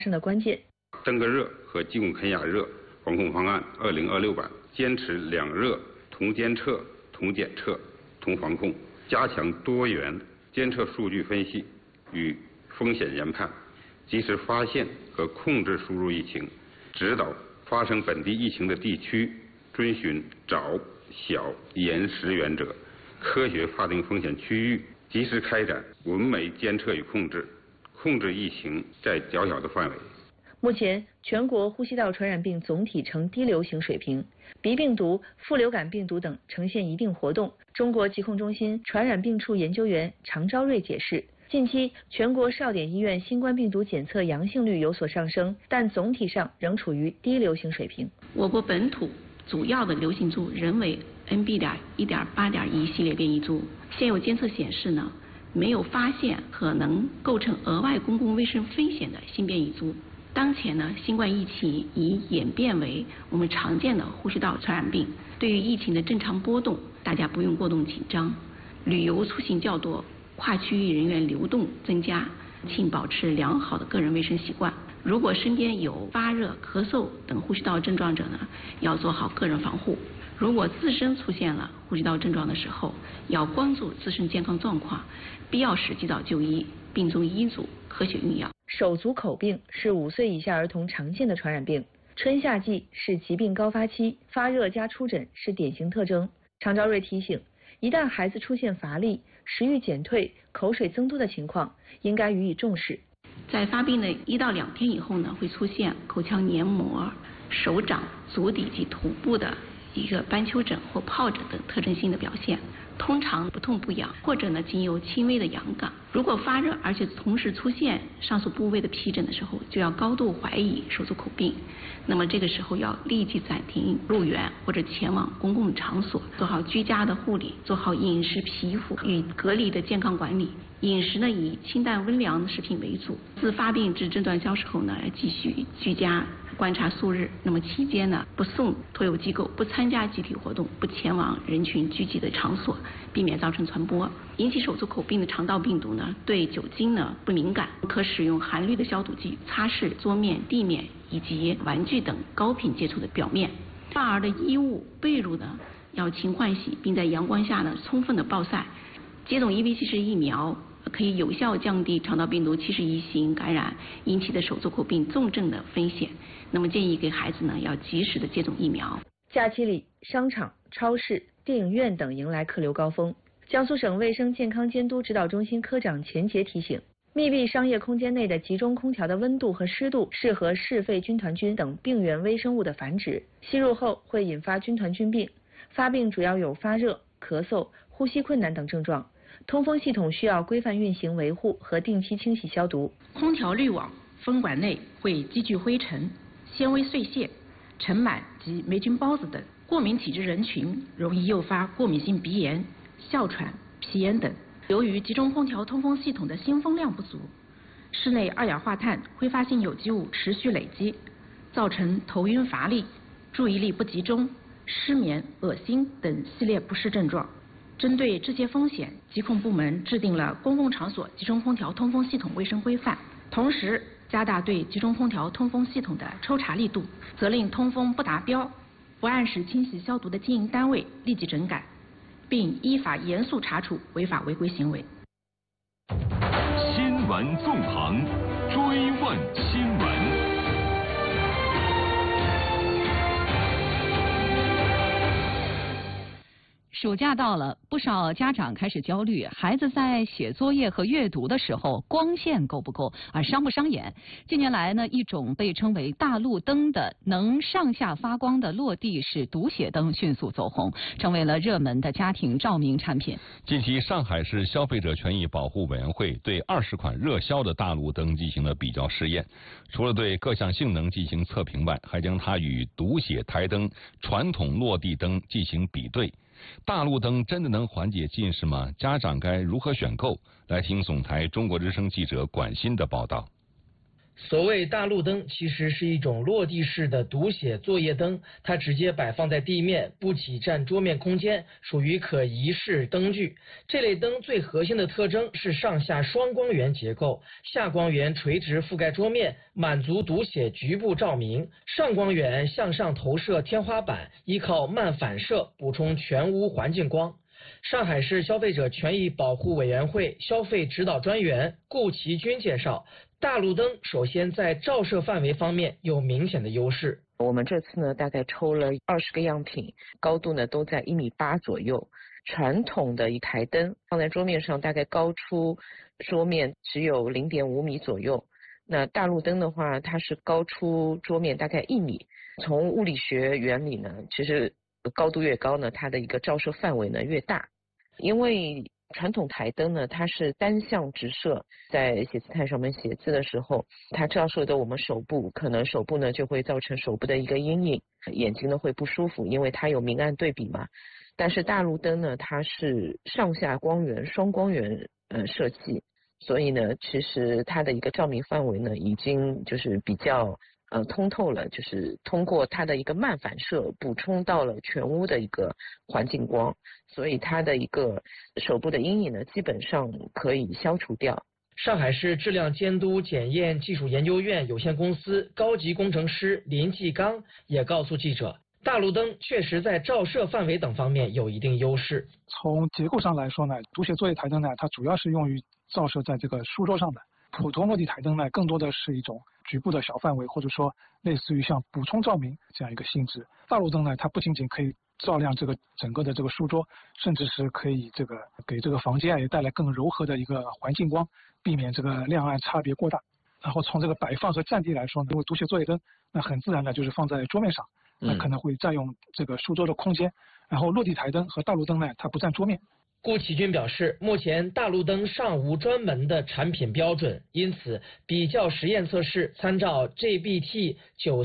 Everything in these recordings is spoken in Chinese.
生的关键。 登革热和吉贡肯亚热防控方案2026版坚持两热同监测、同检测、同防控，加强多元监测数据分析与风险研判，及时发现和控制输入疫情，指导发生本地疫情的地区遵循早、小、严、实原则，科学划定风险区域，及时开展稳美监测与控制，控制疫情在较小的范围。 目前，全国呼吸道传染病总体呈低流行水平，鼻病毒、副流感病毒等呈现一定活动。中国疾控中心传染病处研究员常昭瑞解释，近期全国少点医院新冠病毒检测阳性率有所上升，但总体上仍处于低流行水平。 我国本土主要的流行株仍为 NB.1.8.1 系列变异株，现有监测显示呢，没有发现可能构成额外公共卫生风险的新变异株。当前呢，新冠疫情已演变为我们常见的呼吸道传染病。对于疫情的正常波动，大家不用过度紧张。旅游出行较多，跨区域人员流动增加，请保持良好的个人卫生习惯。如果身边有发热、咳嗽等呼吸道症状者呢，要做好个人防护。如果自身出现了呼吸道症状的时候，要关注自身健康状况，必要时及早就医，病中医嘱科学用药。 手足口病是5岁以下儿童常见的传染病，春夏季是疾病高发期，发热加出疹是典型特征。常昭瑞提醒，一旦孩子出现乏力、食欲减退、口水增多的情况，应该予以重视。 在发病的1到2天以后呢，会出现口腔黏膜、手掌、足底及头部的一个斑丘疹或疱疹等特征性的表现，通常不痛不痒，或者呢仅有轻微的痒感。如果发热而且同时出现上述部位的皮疹的时候，就要高度怀疑手足口病。那么这个时候要立即暂停入园或者前往公共场所，做好居家的护理，做好饮食、皮肤与隔离的健康管理。饮食呢以清淡温凉的食品为主。自发病至症状消失后呢，要继续居家观察数日。那么期间呢，不送托有机构，不参加集体活动，不前往人群聚集的场所，避免造成传播。引起手足口病的肠道病毒呢，对酒精呢不敏感，可使用含氯的消毒剂擦拭桌面、地面以及玩具等高频接触的表面。婴儿的衣物、被褥呢要勤换洗，并在阳光下呢充分的暴晒。接种EBC疫苗可以有效降低肠道病毒71型感染引起的手足口病重症的风险。那么建议给孩子呢要及时的接种疫苗。 假期里，商场、超市、电影院等迎来客流高峰。江苏省卫生健康监督指导中心科长钱杰提醒，密闭商业空间内的集中空调的温度和湿度适合嗜肺军团菌等病原微生物的繁殖，吸入后会引发军团菌病，发病主要有发热、咳嗽、呼吸困难等症状。通风系统需要规范运行维护和定期清洗消毒。 空调滤网、风管内会积聚灰尘、纤维碎屑、尘螨及霉菌孢子等，过敏体质人群容易诱发过敏性鼻炎、哮喘、皮炎等。由于集中空调通风系统的新风量不足，室内二氧化碳、挥发性有机物持续累积，造成头晕乏力、注意力不集中、失眠、恶心等系列不适症状。针对这些风险，疾控部门制定了公共场所集中空调通风系统卫生规范，同时加大对集中空调通风系统的抽查力度，责令通风不达标、不按时清洗消毒的经营单位立即整改，并依法严肃查处违法违规行为。 新闻纵横，追问新闻。 暑假到了，不少家长开始焦虑，孩子在写作业和阅读的时候，光线够不够，伤不伤眼？近年来呢，一种被称为大路灯的能上下发光的落地式读写灯迅速走红，成为了热门的家庭照明产品。 近期，上海市消费者权益保护委员会对20款热销的大路灯进行了比较试验，除了对各项性能进行测评外，还将它与读写台灯、传统落地灯进行比对。大路灯真的能缓解近视吗？家长该如何选购？来听总台中国之声记者管鑫的报道。 所谓大路灯其实是一种落地式的读写作业灯，它直接摆放在地面，不挤占桌面空间，属于可移式灯具。这类灯最核心的特征是上下双光源结构，下光源垂直覆盖桌面，满足读写局部照明；上光源向上投射天花板，依靠慢反射补充全屋环境光。上海市消费者权益保护委员会消费指导专员顾其军介绍，大路灯首先在照射范围方面有明显的优势。 我们这次呢，大概抽了20个样品，高度呢都在1.8米左右。传统的一台灯放在桌面上，大概高出桌面只有0.5米左右。那大路灯的话，它是高出桌面大概1米。从物理学原理呢，其实高度越高呢，它的一个照射范围呢越大。因为传统台灯呢，它是单向直射，在写字台上面写字的时候，它照射的我们手部，可能手部呢就会造成手部的一个阴影，眼睛呢会不舒服，因为它有明暗对比嘛。但是大路灯呢，它是上下光源双光源设计，所以呢，其实它的一个照明范围呢，已经就是比较通透了，就是通过它的一个慢反射补充到了全屋的一个环境光，所以它的一个手部的阴影呢，基本上可以消除掉。 上海市质量监督检验技术研究院有限公司高级工程师林继刚也告诉记者，大路灯确实在照射范围等方面有一定优势。 从结构上来说呢，读写作业台灯呢，它主要是用于照射在这个书桌上的。普通落地台灯呢，更多的是一种局部的小范围，或者说类似于像补充照明这样一个性质。大路灯呢，它不仅仅可以照亮这个整个的这个书桌，甚至是可以这个给这个房间也带来更柔和的一个环境光，避免这个亮暗差别过大。然后从这个摆放和占地来说呢，因为读写作业灯那很自然的就是放在桌面上，那可能会占用这个书桌的空间。然后落地台灯和大路灯呢，它不占桌面。 顾启军表示，目前大路灯尚无专门的产品标准，因此比较实验测试参照 JBT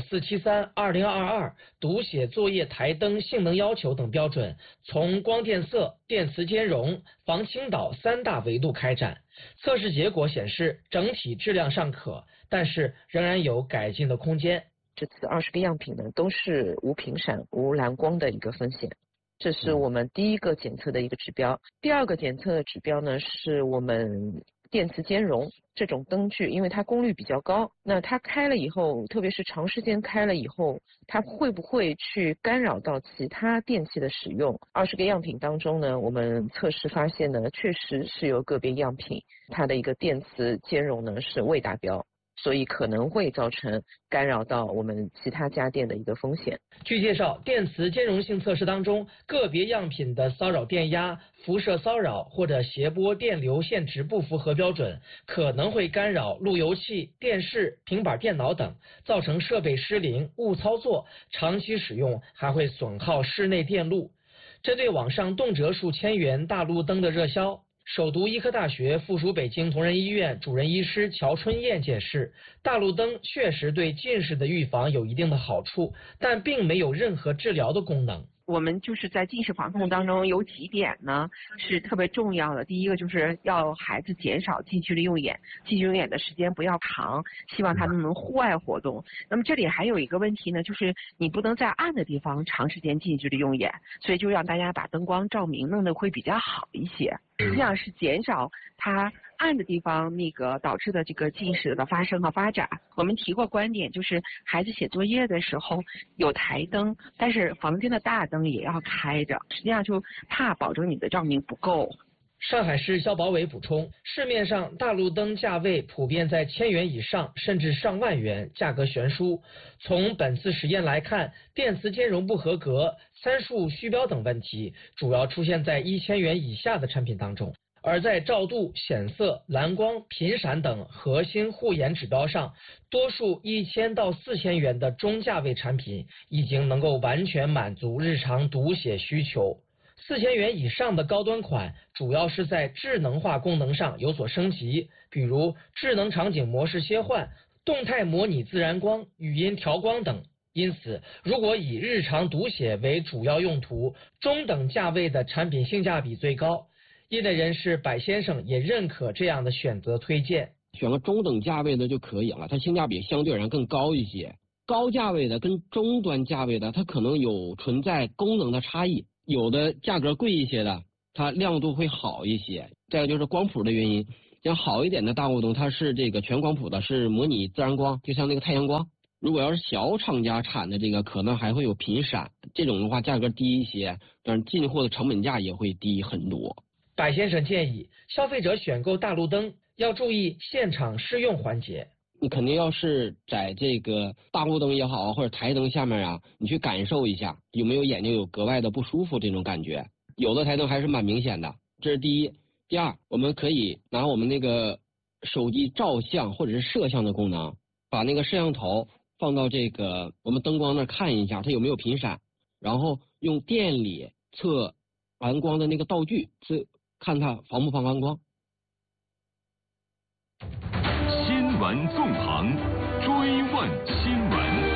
9473-2022读写作业台灯性能要求等标准，从光电色、电磁兼容、防倾倒3大维度开展。测试结果显示，整体质量尚可，但是仍然有改进的空间。 这次20个样品呢，都是无频闪、无蓝光的一个风险。这是我们第一个检测的一个指标。第二个检测的指标呢，是我们电磁兼容这种灯具，因为它功率比较高，那它开了以后，特别是长时间开了以后，它会不会去干扰到其他电器的使用？20个样品当中呢，我们测试发现呢，确实是有个别样品它的一个电磁兼容呢是未达标，所以可能会造成干扰到我们其他家电的一个风险。 据介绍，电磁兼容性测试当中，个别样品的骚扰电压、辐射骚扰或者谐波电流线值不符合标准，可能会干扰路由器、电视、平板电脑等，造成设备失灵、误操作，长期使用还会损耗室内电路。针对网上动辄数千元大路灯的热销，首都医科大学附属北京同仁医院主任医师乔春燕解释，大路灯确实对近视的预防有一定的好处，但并没有任何治疗的功能。 我们就是在近视防控当中有几点呢是特别重要的。第一个就是要孩子减少近距离用眼，近距离用眼的时间不要长，希望他们能户外活动。那么这里还有一个问题呢，就是你不能在暗的地方长时间近距离用眼，所以就让大家把灯光照明弄得会比较好一些，实际上是减少它暗的地方那个导致的这个近视的发生和发展。我们提过观点，就是孩子写作业的时候有台灯，但是房间的大灯也要开着，实际上就怕保证你的照明不够。 上海市消保委补充，市面上大路灯价位普遍在1000元以上，甚至上万元，价格悬殊。从本次实验来看，电磁兼容不合格、参数虚标等问题，主要出现在1000元以下的产品当中。而在照度、显色、蓝光、频闪等核心护眼指标上，多数1000到4000元的中价位产品已经能够完全满足日常读写需求。4000元以上的高端款，主要是在智能化功能上有所升级，比如智能场景模式切换、动态模拟自然光、语音调光等。因此，如果以日常读写为主要用途，中等价位的产品性价比最高。业内人士柏先生也认可这样的选择推荐。 选个中等价位的就可以了，它性价比相对而言更高一些。高价位的跟中端价位的，它可能有存在功能的差异，有的价格贵一些的，它亮度会好一些。再有就是光谱的原因，像好一点的大雾灯，它是这个全光谱的，是模拟自然光，就像那个太阳光。如果要是小厂家产的这个，可能还会有频闪，这种的话价格低一些，但是进货的成本价也会低很多。 白先生建议消费者选购大路灯要注意现场试用环节。 你肯定要是在这个大路灯也好，或者台灯下面啊，你去感受一下有没有眼睛有格外的不舒服这种感觉。有的台灯还是蛮明显的，这是第一。第二，我们可以拿我们那个手机照相或者是摄像的功能，把那个摄像头放到这个我们灯光那看一下它有没有频闪，然后用店里测完光的那个道具看它防不防完光。 新闻纵横，追问新闻。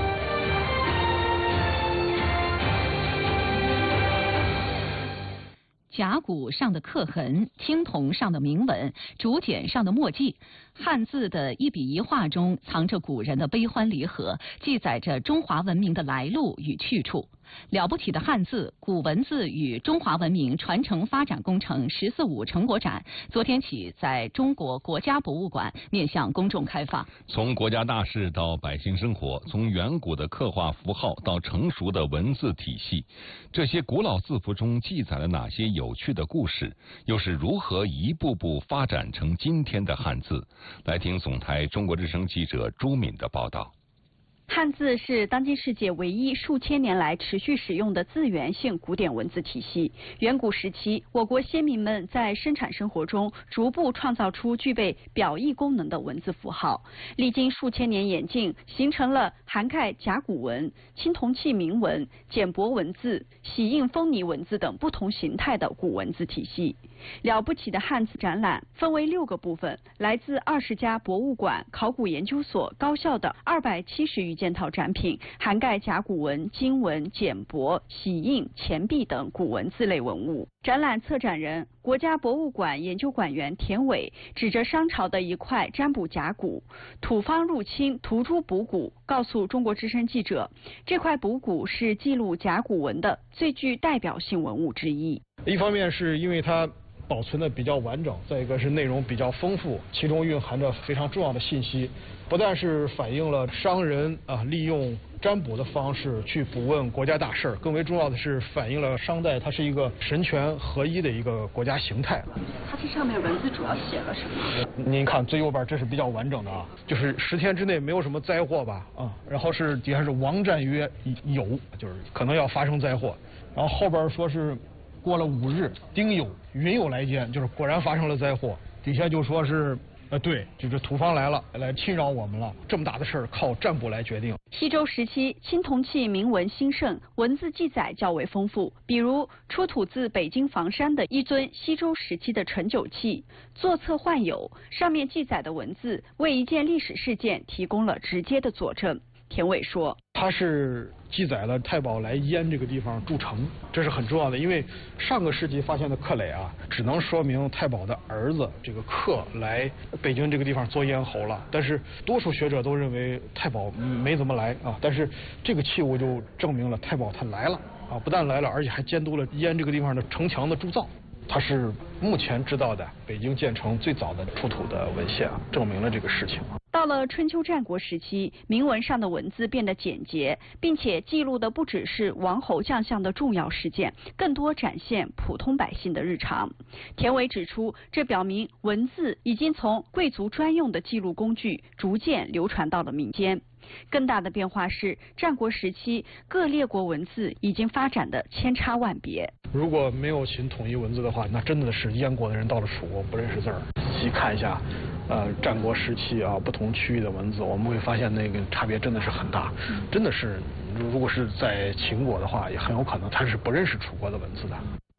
甲骨上的刻痕，青铜上的铭文，竹简上的墨迹，汉字的一笔一画中藏着古人的悲欢离合，记载着中华文明的来路与去处。了不起的汉字、古文字与中华文明传承发展工程“14·5”成果展昨天起在中国国家博物馆面向公众开放。 从国家大事到百姓生活，从远古的刻画符号到成熟的文字体系，这些古老字符中记载了哪些有趣的故事？又是如何一步步发展成今天的汉字？来听总台中国之声记者朱敏的报道。 汉字是当今世界唯一数千年来持续使用的字源性古典文字体系。远古时期，我国先民们在生产生活中逐步创造出具备表意功能的文字符号，历经数千年演进，形成了涵盖甲骨文、青铜器铭文、简帛文字、玺印封泥文字等不同形态的古文字体系。了不起的汉字展览分为6个部分，来自20家博物馆、考古研究所、高校的270余件套展品，涵盖甲骨文、金文、简帛、玺印、钱币等古文字类文物。展览策展人、国家博物馆研究馆员田伟指着商朝的一块占卜甲骨，土方入侵，涂诸补骨，告诉中国之声记者，这块补骨是记录甲骨文的最具代表性文物之一。 一方面是因为它保存的比较完整，再一个是内容比较丰富，其中蕴含着非常重要的信息，不但是反映了商人利用占卜的方式去卜问国家大事，更为重要的是反映了商代它是一个神权合一的一个国家形态。 它这上面文字主要写了什么？ 您看最右边这是比较完整的就是10天之内没有什么灾祸吧然后是底下是王战曰有，就是可能要发生灾祸，然后后边说是过了5日，丁酉，云有来见，就是果然发生了灾祸。底下就说是对，就是土方来了，来侵扰我们了。这么大的事儿靠占卜来决定。 西周时期，青铜器铭文兴盛，文字记载较为丰富。比如出土自北京房山的一尊西周时期的盛酒器，座侧幻有，上面记载的文字为一件历史事件提供了直接的佐证。田伟说， 它是记载了太保来燕这个地方筑城，这是很重要的，因为上个世纪发现的刻垒只能说明太保的儿子这个克来北京这个地方做咽喉了，但是多数学者都认为太保没怎么来但是这个器物就证明了太保他来了不但来了，而且还监督了燕这个地方的城墙的铸造。它是目前知道的北京建成最早的出土的文献证明了这个事情。 到了春秋战国时期，铭文上的文字变得简洁，并且记录的不只是王侯将相的重要事件，更多展现普通百姓的日常。田伟指出，这表明文字已经从贵族专用的记录工具逐渐流传到了民间。更大的变化是，战国时期各列国文字已经发展的千差万别。 如果没有秦统一文字的话，那真的是燕国的人到了楚国不认识字儿。仔细看一下，战国时期不同区域的文字，我们会发现那个差别真的是很大。真的是，如果是在秦国的话，也很有可能他是不认识楚国的文字的。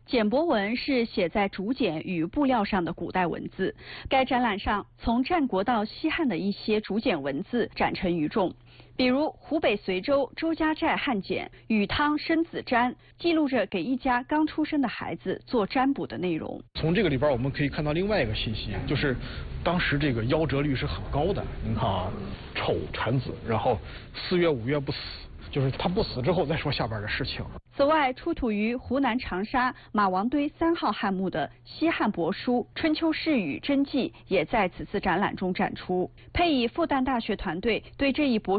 简帛文是写在竹简与布料上的古代文字。该展览上，从战国到西汉的一些竹简文字展陈于众，比如湖北随州周家寨汉简《禹汤生子占》，记录着给一家刚出生的孩子做占卜的内容。 从这个里边我们可以看到另外一个信息，就是当时这个夭折率是很高的。您看啊，丑产子，然后4月5月不死，就是他不死之后再说下边的事情。 此外，出土于湖南长沙马王堆3号汉墓的西汉帛书《春秋世语真迹》也在此次展览中展出。配以复旦大学团队对这一帛